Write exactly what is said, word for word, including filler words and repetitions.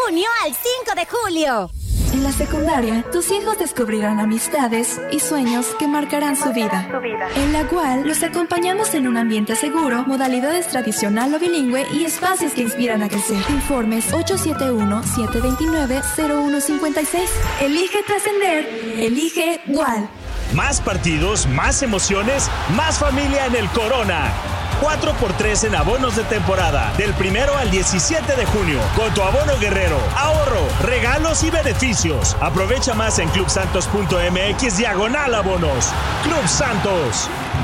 junio al cinco de julio. En la secundaria, tus hijos descubrirán amistades y sueños que marcarán su vida. En la cual los acompañamos en un ambiente seguro, modalidades tradicional o bilingüe y espacios que inspiran a crecer. Informes ocho siete uno, siete dos nueve, cero uno cinco seis. Elige trascender. Elige U A L. Más partidos, más emociones, más familia en el Corona. cuatro por tres en abonos de temporada, del primero al diecisiete de junio. Con tu abono guerrero, ahorro, regalos y beneficios. Aprovecha más en club santos punto m x diagonal abonos. Club Santos.